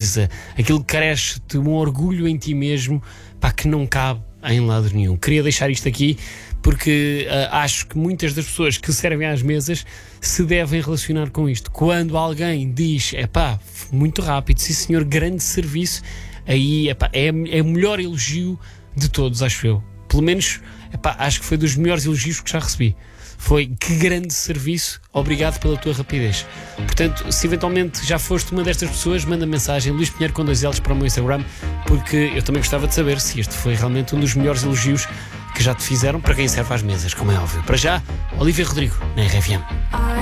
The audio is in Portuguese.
coisa, aquilo que cresce de um orgulho em ti mesmo, pá, que não cabe em lado nenhum. Queria deixar isto aqui porque acho que muitas das pessoas que servem às mesas se devem relacionar com isto. Quando alguém diz, muito rápido, sim senhor, grande serviço, aí é o melhor elogio de todos, acho eu. Pelo menos, acho que foi dos melhores elogios que já recebi. Foi: que grande serviço, obrigado pela tua rapidez. Portanto, se eventualmente já foste uma destas pessoas, manda mensagem Luís Pinheiro com 2 L's para o meu Instagram, porque eu também gostava de saber se este foi realmente um dos melhores elogios que já te fizeram para quem serve às mesas, como é óbvio. Para já, Olivia Rodrigo, na RFM.